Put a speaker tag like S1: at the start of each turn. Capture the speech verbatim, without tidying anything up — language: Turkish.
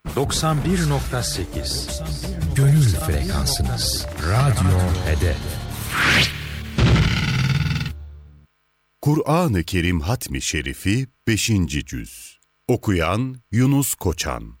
S1: doksan bir nokta sekiz Gönül frekansınız. Radyo Hedef.
S2: Kur'an-ı Kerim Hatmi Şerifi beşinci Cüz. Okuyan Yunus Koçan.